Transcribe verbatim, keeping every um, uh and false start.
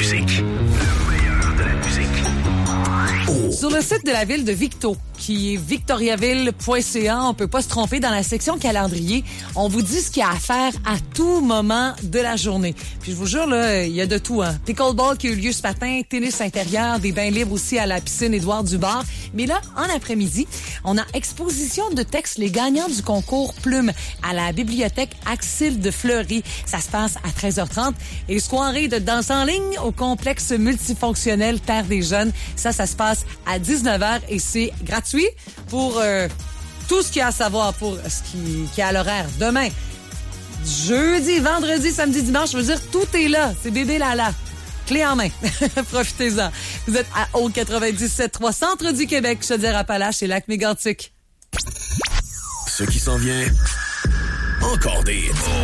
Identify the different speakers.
Speaker 1: musique. Le meilleur de la musique. Oh.
Speaker 2: Sur le site de la ville de Victo, qui est victoriaville point c a, on peut pas se tromper, dans la section calendrier, on vous dit ce qu'il y a à faire à tout moment de la journée. Puis je vous jure, là, il y a de tout, hein. Pickleball qui a eu lieu ce matin, tennis intérieur, des bains libres aussi à la piscine Édouard Dubar. Mais là, en après-midi, on a exposition de textes, les gagnants du concours Plume à la bibliothèque Axil de Fleury. Ça se passe à treize heures trente. Et soirée de danse en ligne au complexe multifonctionnel Terre des Jeunes. Ça, ça se passe à dix-neuf heures et c'est gratuit pour euh, tout ce qu'il y a à savoir pour ce qui, qui est à l'horaire demain. Jeudi, vendredi, samedi, dimanche, je veux dire, tout est là. C'est bébé Lala. Clé en main. Profitez-en. Vous êtes à Haute quatre-vingt-dix-sept trois, centre du Québec, Chaudière-Appalaches et Lac-Mégantic.
Speaker 1: Ce qui s'en vient, encore des...